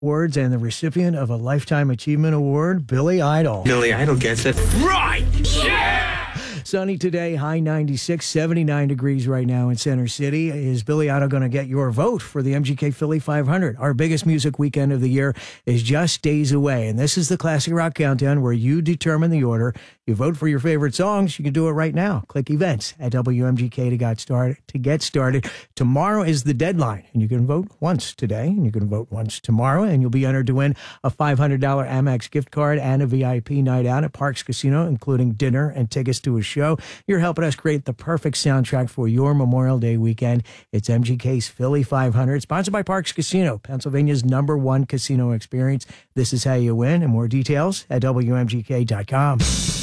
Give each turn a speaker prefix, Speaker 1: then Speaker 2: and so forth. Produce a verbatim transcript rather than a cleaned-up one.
Speaker 1: Awards and the recipient of a Lifetime Achievement Award, Billy Idol.
Speaker 2: Billy Idol gets it right. Yeah!
Speaker 1: Sunny today, high ninety-six, seventy-nine degrees right now in Center City. Is Billy Idol going to get your vote for the M G K Philly five hundred? Our biggest music weekend of the year is just days away, and this is the Classic Rock Countdown where you determine the order. You vote for your favorite songs. You can do it right now. Click events at W M G K to get started. To get started. Tomorrow is the deadline, and you can vote once today, and you can vote once tomorrow, and you'll be entered to win a five hundred dollars Amex gift card and a V I P night out at Parks Casino, including dinner and tickets to a show. You're helping us create the perfect soundtrack for your Memorial Day weekend. It's M G K's Philly five hundred, sponsored by Parks Casino, Pennsylvania's number one casino experience. This is how you win, and more details at W M G K dot com.